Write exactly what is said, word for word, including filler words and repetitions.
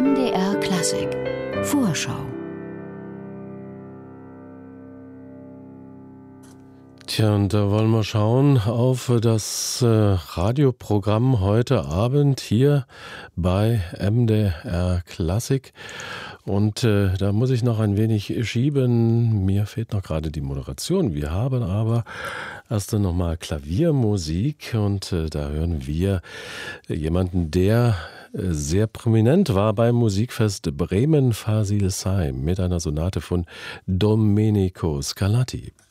M D R Klassik Vorschau. Tja, und da wollen wir schauen auf das äh, Radioprogramm heute Abend hier bei M D R Klassik. Und äh, da muss ich noch ein wenig schieben. Mir fehlt noch gerade die Moderation. Wir haben aber erst noch mal Klaviermusik und äh, da hören wir jemanden, der äh, sehr prominent war beim Musikfest Bremen-Fasilsheim mit einer Sonate von Domenico Scarlatti.